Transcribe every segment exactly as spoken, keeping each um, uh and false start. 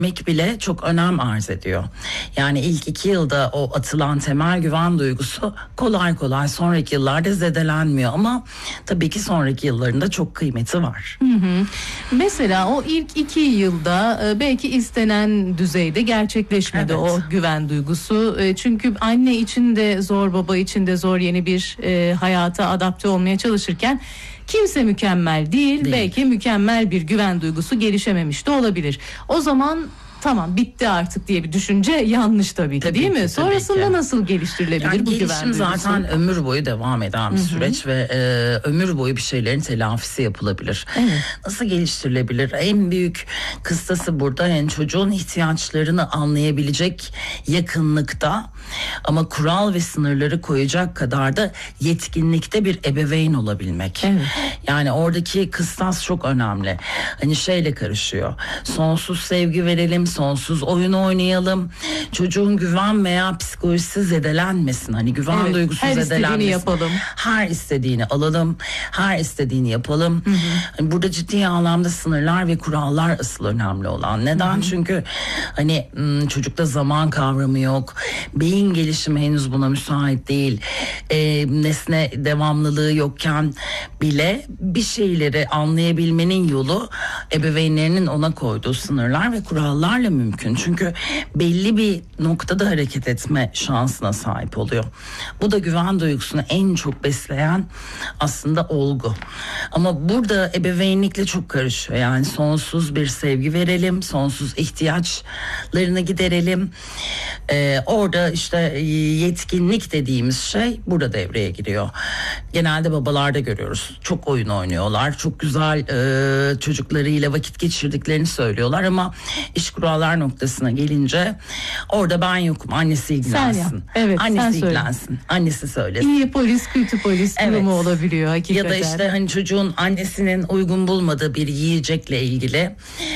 Mek bile çok önem arz ediyor. Yani ilk iki yılda o atılan temel güven duygusu kolay kolay sonraki yıllarda zedelenmiyor ama tabii ki sonraki yıllarında çok kıymeti var. Hı hı. Mesela o ilk iki yılda belki istenen düzeyde gerçekleşmedi, evet, o güven duygusu. Çünkü anne için de zor, baba için de zor, yeni bir e, hayata adapte olmaya çalışırken kimse mükemmel değil. değil. Belki mükemmel bir güven duygusu gelişememiş de olabilir. O zaman tamam, bitti artık diye bir düşünce yanlış tabii ki, tabii değil ki, mi? Sonrasında ki nasıl geliştirilebilir yani bu güven duygusu? Zaten ömür boyu devam eden bir Hı-hı. süreç ve e, ömür boyu bir şeylerin telafisi yapılabilir. Evet. Nasıl geliştirilebilir? En büyük kıstası burada yani çocuğun ihtiyaçlarını anlayabilecek yakınlıkta ama kural ve sınırları koyacak kadar da yetkinlikte bir ebeveyn olabilmek. Evet. Yani oradaki kıstas çok önemli. Hani şeyle karışıyor. Sonsuz sevgi verelim, sonsuz oyun oynayalım. Çocuğun güven veya psikolojisi zedelenmesin. Hani güven evet, duygusu her zedelenmesin. Her istediğini yapalım. Her istediğini alalım. Her istediğini yapalım. Hı hı. Hani burada ciddi anlamda sınırlar ve kurallar asıl önemli olan. Neden? Hı hı. Çünkü hani çocukta zaman kavramı yok. Beyin gelişimi henüz buna müsait değil. E, nesne devamlılığı yokken bile bir şeyleri anlayabilmenin yolu ebeveynlerinin ona koyduğu sınırlar ve kurallarla mümkün. Çünkü belli bir noktada hareket etme şansına sahip oluyor. Bu da güven duygusunu en çok besleyen aslında olgu. Ama burada ebeveynlikle çok karışıyor. Yani sonsuz bir sevgi verelim, sonsuz ihtiyaçlarını giderelim. Ee, orada işte yetkinlik dediğimiz şey burada devreye giriyor. Genelde babalarda görüyoruz. Çok oyun oynuyorlar. Çok güzel e, çocuklarıyla vakit geçirdiklerini söylüyorlar ama iş kurallar noktasına gelince orada ben yokum. Annesi ilgilensin. Evet, annesi ilgilensin. Annesi söylesin. İyi polis, kötü polis evet. durumu olabiliyor hakikaten. Ya da işte hani çocuğun annesinin uygun bulmadığı bir yiyecekle ilgili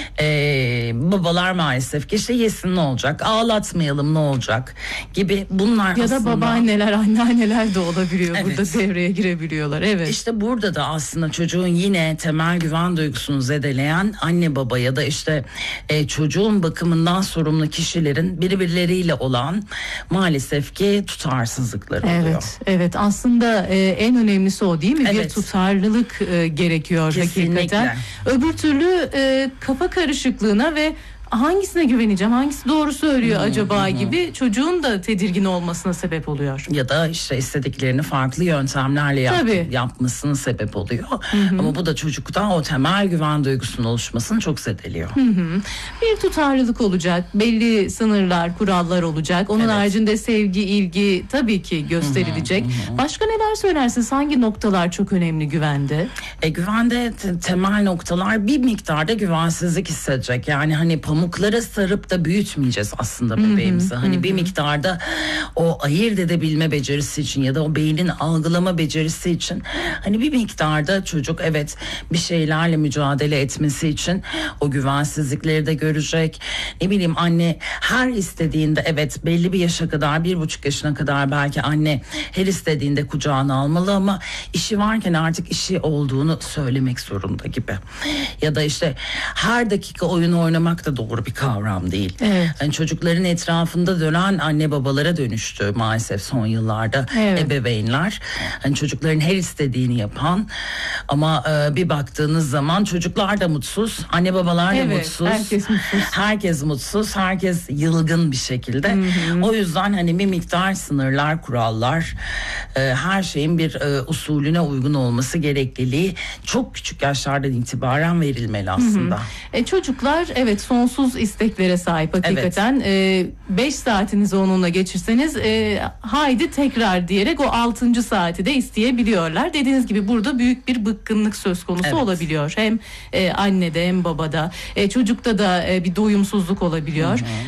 e, babalar maalesef ki işte yesin ne olacak, ağlatmayalım ne olacak gibi bunlar ya aslında. Ya da babaanneler, anneanneler de olabiliyor. Evet. Burada devreye girebiliyorlar. Evet. İşte burada da aslında çocuğun yine temel güven duygusunu zedeleyen anne baba ya da işte e, çocuğun bakımından sorumlu kişilerin birbirleriyle olan maalesef ki tutarsızlıkları evet, oluyor. Evet, aslında e, en önemlisi o değil mi? Evet. Bir tutarlılık e, gerekiyor Kesinlikle. hakikaten. Öbür türlü e, kafa karışıklığına ve hangisine güveneceğim, hangisi doğru söylüyor hmm, acaba hmm. gibi çocuğun da tedirgin olmasına sebep oluyor. Ya da işte istediklerini farklı yöntemlerle yap, yapmasına sebep oluyor. Hmm. Ama bu da çocukta o temel güven duygusunun oluşmasını çok zedeliyor. Hmm. Bir tutarlılık olacak, belli sınırlar, kurallar olacak. Onun evet. haricinde sevgi, ilgi tabii ki gösterilecek. Hmm. Hmm. Başka neler söylersiniz? Hangi noktalar çok önemli güvende? E, güvende te- temel noktalar bir miktarda güvensizlik hissedecek. Yani hani pamuklara sarıp da büyütmeyeceğiz aslında bebeğimizi. Hı hı, hani hı. bir miktarda o ayırt edebilme becerisi için ya da o beynin algılama becerisi için hani bir miktarda çocuk evet bir şeylerle mücadele etmesi için o güvensizlikleri de görecek. Ne bileyim anne her istediğinde evet belli bir yaşa kadar bir buçuk yaşına kadar belki anne her istediğinde kucağına almalı ama işi varken artık işi olduğunu söylemek zorunda gibi. Ya da işte her dakika oyun oynamak da doğru bir kavram değil. Evet. Yani çocukların etrafında dönen anne babalara dönüştü maalesef son yıllarda evet. ebeveynler. Yani çocukların her istediğini yapan ama e, bir baktığınız zaman çocuklar da mutsuz, anne babalar da evet, mutsuz. Herkes mutsuz. Herkes mutsuz, herkes yılgın bir şekilde. Hı hı. O yüzden hani bir miktar sınırlar, kurallar, e, her şeyin bir e, usulüne uygun olması gerekliliği çok küçük yaşlardan itibaren verilmeli aslında. Hı hı. E, çocuklar evet sonsuz isteklere sahip hakikaten. Evet. E, beş saatinizi onunla geçirseniz e, haydi tekrar diyerek o altıncı saati de isteyebiliyorlar. Dediğiniz gibi burada büyük bir bıkkınlık söz konusu evet. olabiliyor. Hem e, annede hem babada. E, çocukta da e, bir doyumsuzluk olabiliyor. Hı hı. Ne yapılmalı?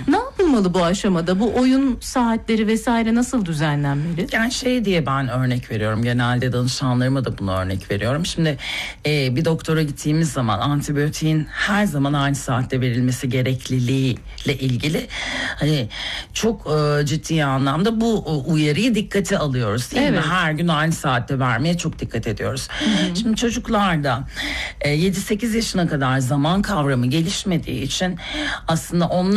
yapılmalı bu aşamada? Bu oyun saatleri vesaire nasıl düzenlenmeli? Yani şey diye ben örnek veriyorum. Genelde danışanlarıma da bunu örnek veriyorum. Şimdi e, bir doktora gittiğimiz zaman antibiyotiğin her zaman aynı saatte verilmesi gerekliliğiyle ilgili hani çok e, ciddi anlamda bu e, uyarıyı dikkate alıyoruz değil Evet. mi? Her gün aynı saatte vermeye çok dikkat ediyoruz. Hı hı. Şimdi çocuklarda e, yedi sekiz yaşına kadar zaman kavramı gelişmediği için aslında onlar